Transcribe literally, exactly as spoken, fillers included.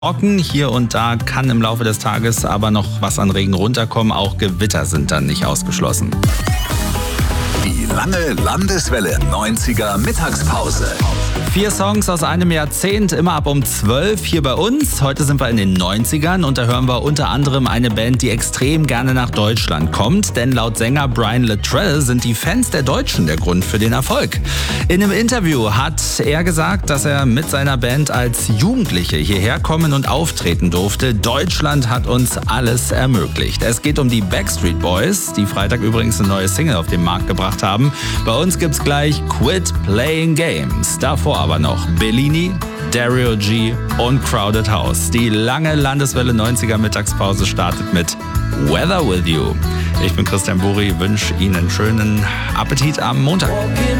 Trocken, hier und da kann im Laufe des Tages aber noch was an Regen runterkommen. Auch Gewitter sind dann nicht ausgeschlossen. Die lange Landeswelle neunziger Mittagspause. Vier Songs aus einem Jahrzehnt, immer ab um zwölf hier bei uns. Heute sind wir in den neunzigern und da hören wir unter anderem eine Band, die extrem gerne nach Deutschland kommt. Denn laut Sänger Brian Littrell sind die Fans der Deutschen der Grund für den Erfolg. In einem Interview hat er gesagt, dass er mit seiner Band als Jugendliche hierher kommen und auftreten durfte. Deutschland hat uns alles ermöglicht. Es geht um die Backstreet Boys, die Freitag übrigens eine neue Single auf den Markt gebracht haben. Bei uns gibt's gleich Quit Playing Games. Davor aber noch Bellini, Dario G und Crowded House. Die lange Landeswelle neunziger Mittagspause startet mit Weather With You. Ich bin Christian Buri, wünsche Ihnen einen schönen Appetit am Montag.